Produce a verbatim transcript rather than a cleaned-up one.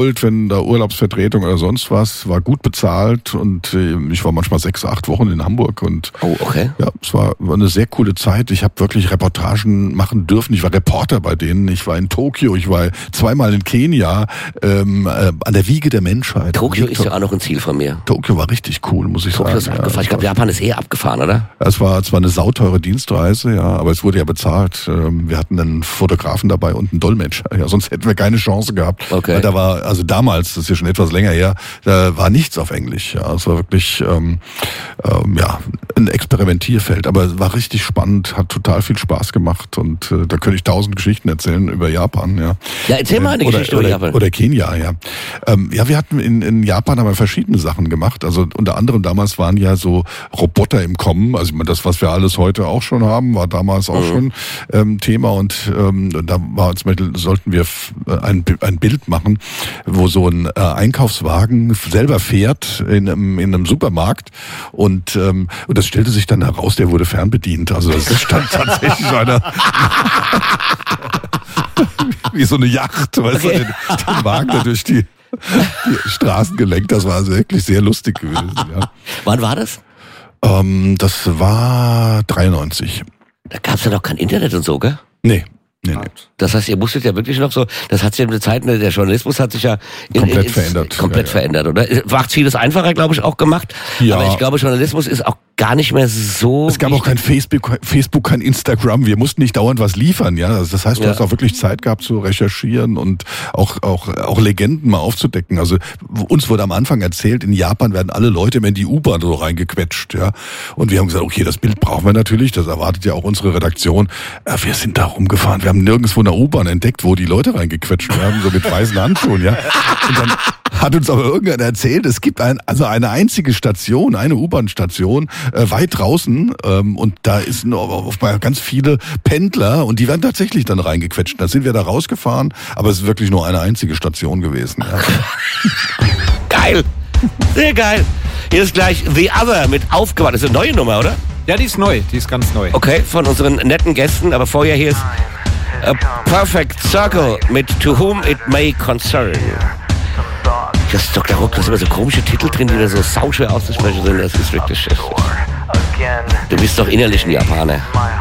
wenn da Urlaubsvertretung oder sonst was, war gut bezahlt und äh, ich war manchmal sechs, acht Wochen in Hamburg und oh, okay. ja, es war, war eine sehr coole Zeit. Ich habe wirklich Reportagen machen dürfen. Ich war Reporter bei denen. Ich war in Tokio, ich war zweimal in Kenia, ähm, äh, an der Wiege der Menschheit. Tokio ist ja auch noch ein Ziel von mir. Tokio war richtig cool, muss ich Tokio sagen. Tokio ist abgefahren. Ja, ich glaube, Japan ist eher abgefahren, oder? Es war, es war eine sauteure Dienstreise, ja, aber es wurde ja bezahlt. Wir hatten einen Fotografen dabei und einen Dolmetscher. Ja, sonst hätten wir keine Chance gehabt. Okay. Weil da war, also damals, das ist ja schon etwas länger her, da war nichts auf Englisch. Ja, es war wirklich ähm, ähm, ja ein Experimentierfeld, aber es war richtig spannend, hat total viel Spaß gemacht und äh, da könnte ich tausend Geschichten erzählen über Japan. Ja, ja erzähl mal eine oder, Geschichte oder, über Japan. Oder Kenia, ja. Ähm, ja, wir hatten in, in Japan aber verschiedene Sachen gemacht. Also unter anderem damals waren ja so Roboter im Kommen. Also ich meine, das, was wir alles heute auch schon haben, war damals auch mhm. schon ähm, Thema und ähm, da war zum Beispiel, sollten wir ein, ein Bild machen, wo so ein äh, Einkaufswagen selber fährt in einem, in einem Supermarkt und, ähm, und das stellte sich dann heraus, der wurde fernbedient. Also das stand tatsächlich einer wie so eine Yacht, weißt okay. du, den, den Wagen da durch die, die Straßen gelenkt. Das war also wirklich sehr lustig gewesen. Ja. Wann war das? Ähm, das war dreiundneunzig. Da gab's ja noch kein Internet und so, gell? Nee. Nee, nee. Das heißt, ihr musstet ja wirklich noch so, das hat sich in der Zeit, der Journalismus hat sich ja in, komplett in, verändert. Komplett ja, ja. verändert, oder? Macht vieles einfacher, glaube ich, auch gemacht. Ja. Aber ich glaube, Journalismus ist auch gar nicht mehr so. Es gab auch kein Facebook, Facebook, kein Instagram. Wir mussten nicht dauernd was liefern, ja. Das heißt, du ja. hast auch wirklich Zeit gehabt zu recherchieren und auch, auch, auch Legenden mal aufzudecken. Also, uns wurde am Anfang erzählt, in Japan werden alle Leute immer in die U-Bahn so reingequetscht, ja. Und wir haben gesagt, okay, das Bild brauchen wir natürlich. Das erwartet ja auch unsere Redaktion. Wir sind da rumgefahren. Wir haben nirgendwo eine U-Bahn entdeckt, wo die Leute reingequetscht werden, so mit weißen Handschuhen, ja. Und dann hat uns aber irgendeiner erzählt, es gibt ein, also eine einzige Station, eine U-Bahn-Station, äh, weit draußen, ähm, und da ist auf mal ganz viele Pendler und die werden tatsächlich dann reingequetscht. Da sind wir da rausgefahren, aber es ist wirklich nur eine einzige Station gewesen. Ja. Geil! Sehr geil! Hier ist gleich The Other mit aufgewandt. Das ist eine neue Nummer, oder? Ja, die ist neu, die ist ganz neu. Okay, von unseren netten Gästen, aber vorher hier ist A Perfect Circle mit To Whom It May Concern. Das ist Doktor Ruck, da sind immer so komische Titel drin, die da so sauschwer auszusprechen sind. Das ist wirklich schön. Du bist doch innerlich ein Japaner.